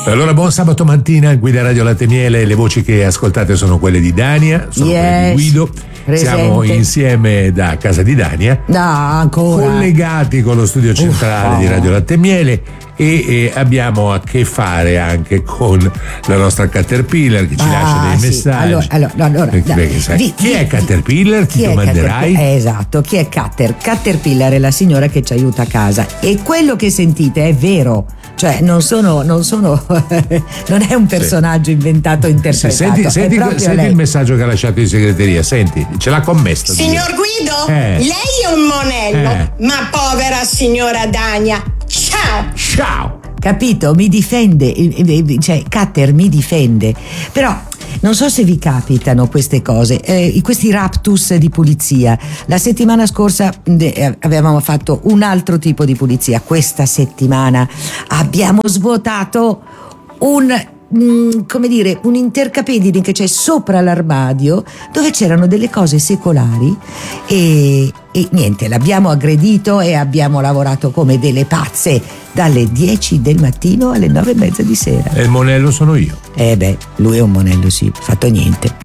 Allora, buon sabato mattina, Guida Radio Latte Miele. Le voci che ascoltate sono quelle di Dania, sono quelle di Guido. Presente. Siamo insieme da casa di Dania, ancora collegati con lo studio centrale di Radio Latte Miele, e abbiamo a che fare anche con la nostra Caterpillar che ci lascia dei messaggi. Allora, chi è Caterpillar? Ti domanderai. Esatto, chi è Caterpillar è la signora che ci aiuta a casa, e quello che sentite è vero. Cioè non è un personaggio inventato, interpretato. Senti il messaggio che ha lasciato in segreteria, senti, ce l'ha commessa. Signor Guido, lei è un monello, ma povera signora Dania, ciao. Capito? Mi difende, cioè Cater mi difende, però non so se vi capitano queste cose, questi raptus di pulizia. La settimana scorsa avevamo fatto un altro tipo di pulizia. Questa settimana abbiamo svuotato un intercapedine che c'è sopra l'armadio, dove c'erano delle cose secolari, e niente, l'abbiamo aggredito e abbiamo lavorato come delle pazze dalle 10 del mattino alle 9:30 di sera. E il monello sono io. Lui è un monello, sì, fatto niente.